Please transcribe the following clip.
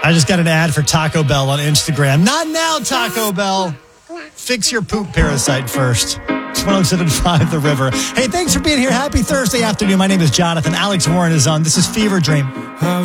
I just got an ad for Taco Bell on Instagram. Not now, Taco Bell. Fix your poop parasite first. It's 107.5 The River. Hey, thanks for being here. Happy Thursday afternoon. My name is Jonathan. Alex Warren is on. This is Fever Dream.